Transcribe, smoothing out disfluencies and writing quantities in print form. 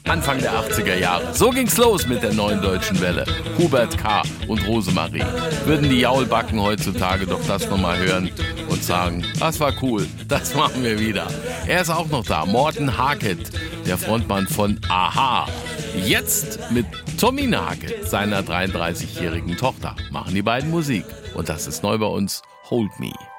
Anfang der 80er Jahre. So ging's los mit der neuen deutschen Welle. Hubert K. und Rosemarie. Würden die Jaulbacken heutzutage doch das nochmal hören und sagen, das war cool, das machen wir wieder. Er ist auch noch da, Morten Harket, der Frontmann von a-ha. Jetzt mit Tomine Harket, seiner 33-jährigen Tochter, machen die beiden Musik. Und das ist neu bei uns, Hold Me.